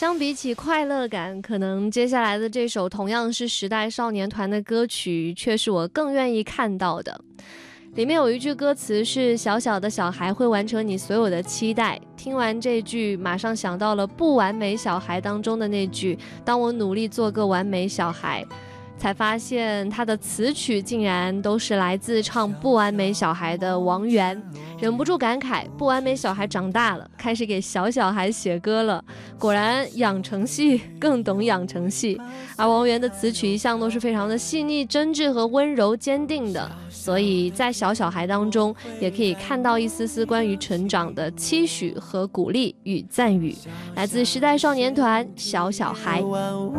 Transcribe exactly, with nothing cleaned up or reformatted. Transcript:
相比起快乐感，可能接下来的这首同样是时代少年团的歌曲，却是我更愿意看到的。里面有一句歌词是小小的小孩会完成你所有的期待，听完这句马上想到了不完美小孩当中的那句当我努力做个完美小孩，才发现他的词曲竟然都是来自唱不完美小孩的王源，忍不住感慨不完美小孩长大了，开始给小小孩写歌了，果然养成系更懂养成系。而王源的词曲一向都是非常的细腻真挚和温柔坚定的，所以在小小孩当中也可以看到一丝丝关于成长的期许和鼓励与赞誉。来自时代少年团小小孩。